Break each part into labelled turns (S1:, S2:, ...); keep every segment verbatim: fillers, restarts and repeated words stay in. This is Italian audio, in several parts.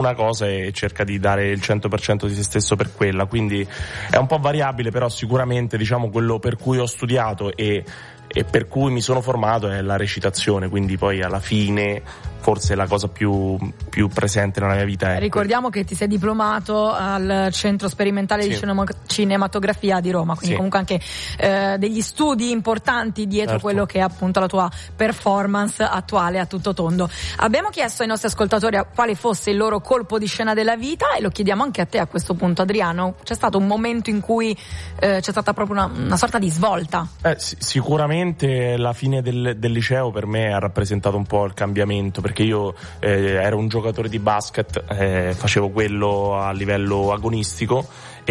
S1: una cosa e cerca di dare il cento per cento di se stesso per quella, quindi è un po' variabile, però sicuramente diciamo quello per cui ho studiato e, e per cui mi sono formato è la recitazione, quindi poi alla fine forse la cosa più, più presente nella mia vita è
S2: ricordiamo quella. Che ti sei diplomato al Centro Sperimentale sì. di Cinema- Cinematografia di Roma, quindi sì. comunque anche eh, degli studi importanti dietro certo. quello che è appunto la tua performance attuale a tutto tondo. Abbiamo chiesto ai nostri ascoltatori a quale fosse il loro colpo di scena della vita e lo chiediamo anche a te a questo punto, Adriano. C'è stato un momento in cui eh, c'è stata proprio una, una sorta di svolta?
S1: Eh, sì, sicuramente la fine del, del liceo per me ha rappresentato un po' il cambiamento, perché io eh, ero un giocatore di basket, eh, facevo quello a livello agonistico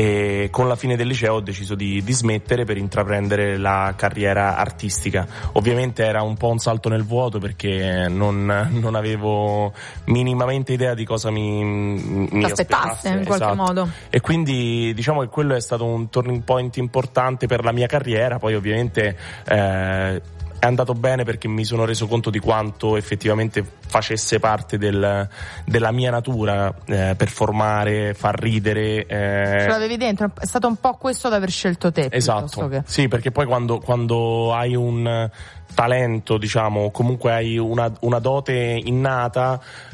S1: e con la fine del liceo ho deciso di, di smettere per intraprendere la carriera artistica. Ovviamente era un po' un salto nel vuoto perché non, non avevo minimamente idea di cosa mi, mi
S2: aspettasse in qualche
S1: esatto.
S2: modo,
S1: e quindi diciamo che quello è stato un turning point importante per la mia carriera. Poi ovviamente eh, è andato bene perché mi sono reso conto di quanto effettivamente facesse parte del, della mia natura, eh, performare, far ridere. Eh.
S3: Ce l'avevi dentro, è stato un po' questo ad aver scelto te.
S1: Esatto,
S3: che...
S1: sì, perché poi quando, quando hai un talento, diciamo, comunque hai una, una dote innata,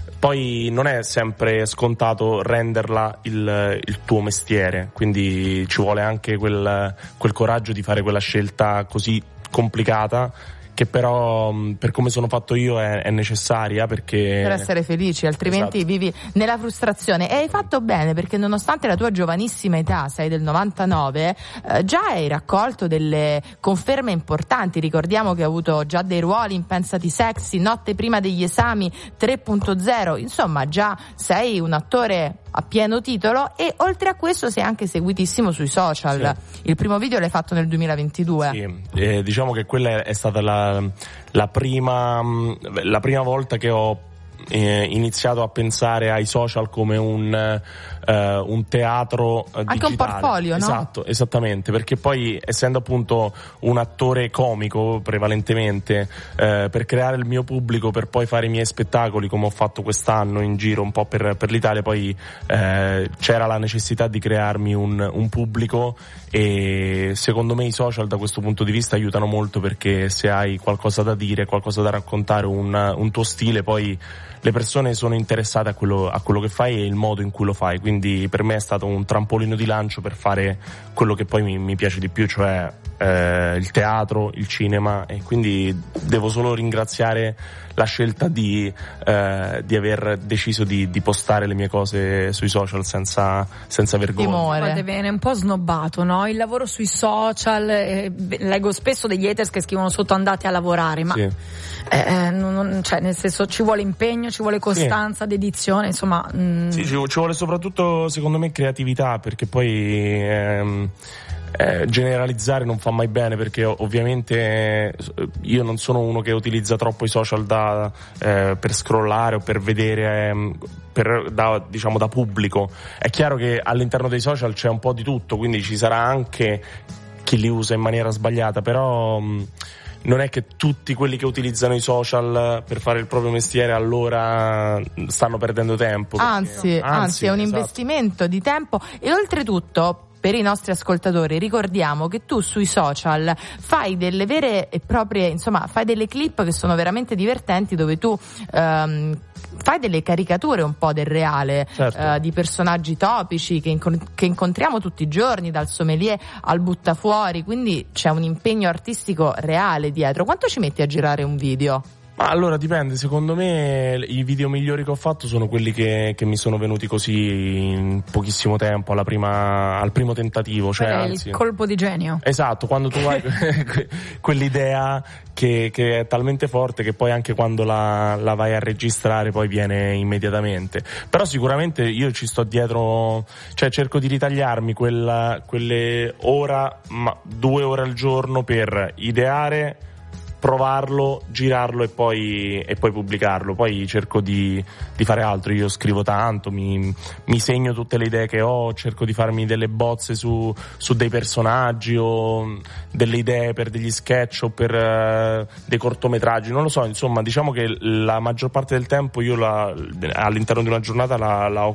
S1: poi non è sempre scontato renderla il, il tuo mestiere, quindi ci vuole anche quel, quel coraggio di fare quella scelta così complicata, che però per come sono fatto io è, è necessaria, perché
S3: per essere felici, altrimenti esatto. vivi nella frustrazione. E hai fatto bene, perché nonostante la tua giovanissima età, sei del novantanove, eh, già hai raccolto delle conferme importanti. Ricordiamo che hai avuto già dei ruoli in Pensati Sexy, Notte prima degli esami, tre punto zero, insomma già sei un attore a pieno titolo, e oltre a questo sei anche seguitissimo sui social. Sì. Il primo video l'hai fatto nel duemilaventidue.
S1: Sì, eh, diciamo che quella è stata la, la prima la prima volta che ho eh, iniziato a pensare ai social come un eh, un teatro eh,
S3: anche
S1: digitale.
S3: Un portfolio, no?
S1: Esatto, esattamente, perché poi essendo appunto un attore comico prevalentemente, eh, per creare il mio pubblico, per poi fare i miei spettacoli come ho fatto quest'anno in giro un po' per, per l'Italia, poi eh, c'era la necessità di crearmi un, un pubblico, e secondo me i social da questo punto di vista aiutano molto, perché se hai qualcosa da dire, qualcosa da raccontare, un, un tuo stile, poi le persone sono interessate a quello, a quello che fai e il modo in cui lo fai. Quindi per me è stato un trampolino di lancio per fare quello che poi mi, mi piace di più, cioè eh, il teatro, il cinema, e quindi devo solo ringraziare la scelta di, eh, di aver deciso di, di postare le mie cose sui social senza, senza vergogna.
S2: Guardate bene, un po' snobbato, no? Il lavoro sui social, eh, leggo spesso degli haters che scrivono sotto andate a lavorare, ma sì. eh, non, cioè nel senso ci vuole impegno, ci vuole costanza, sì. dedizione, insomma. Mh.
S1: Sì, ci, ci vuole soprattutto secondo me creatività, perché poi ehm, Eh, generalizzare non fa mai bene, perché ovviamente eh, io non sono uno che utilizza troppo i social da, eh, per scrollare o per vedere eh, per, da, diciamo da pubblico. È chiaro che all'interno dei social c'è un po' di tutto, quindi ci sarà anche chi li usa in maniera sbagliata, però mh, non è che tutti quelli che utilizzano i social per fare il proprio mestiere allora stanno perdendo tempo. Perché,
S3: anzi, anzi, anzi è un
S1: esatto.
S3: investimento di tempo. E oltretutto, per i nostri ascoltatori, ricordiamo che tu sui social fai delle vere e proprie, insomma, fai delle clip che sono veramente divertenti, dove tu ehm, fai delle caricature un po' del reale,
S1: certo.
S3: eh, di personaggi topici che, incon- che incontriamo tutti i giorni, dal sommelier al buttafuori, quindi c'è un impegno artistico reale dietro. Quanto ci metti a girare un video?
S1: Ma allora dipende, secondo me i video migliori che ho fatto sono quelli che, che mi sono venuti così in pochissimo tempo, alla prima, al primo tentativo, cioè
S2: è
S1: anzi,
S2: il colpo di genio.
S1: Esatto, quando tu hai quell'idea che, che è talmente forte che poi anche quando la, la vai a registrare poi viene immediatamente. Però sicuramente io ci sto dietro, cioè cerco di ritagliarmi quella, quelle ora, ma due ore al giorno per ideare, provarlo, girarlo e poi, e poi pubblicarlo. Poi cerco di, di fare altro, io scrivo tanto, mi, mi segno tutte le idee che ho, cerco di farmi delle bozze su, su dei personaggi o delle idee per degli sketch o per uh, dei cortometraggi, non lo so, insomma diciamo che la maggior parte del tempo io la, all'interno di una giornata la, la